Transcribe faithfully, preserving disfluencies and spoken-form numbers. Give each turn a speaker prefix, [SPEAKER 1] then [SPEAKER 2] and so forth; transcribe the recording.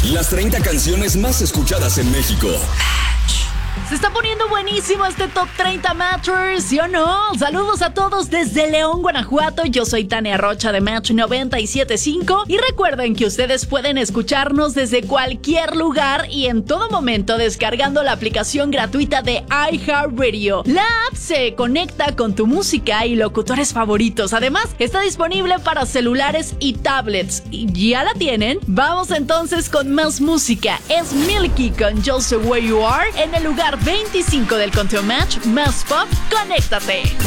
[SPEAKER 1] Las treinta canciones más escuchadas en México.
[SPEAKER 2] Se está poniendo buenísimo este Top treinta Matchers, ¿sí o no? Saludos a todos desde León, Guanajuato. Yo soy Tania Rocha de Match noventa y siete punto cinco. Y recuerden que ustedes pueden escucharnos desde cualquier lugar y en todo momento descargando la aplicación gratuita de iHeartRadio. La app se conecta con tu música y locutores favoritos. Además, está disponible para celulares y tablets. ¿Y ya la tienen? Vamos entonces con más música. Es Milky con Just the Way You Are en el lugar veinticinco del conteo Match Más Pop. Conéctate.